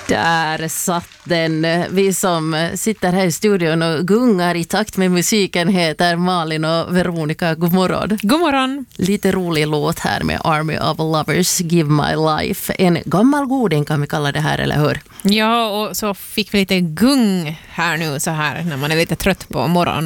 Där satt den. Vi som sitter här i studion och gungar i takt med musiken heter Malin och Veronica. God morgon. God morgon. Lite rolig låt här med Army of Lovers, Give My Life. En gammal goding kan vi kalla det här, eller hur? Ja, och så fick vi lite gung här nu så här när man är lite trött på morgonen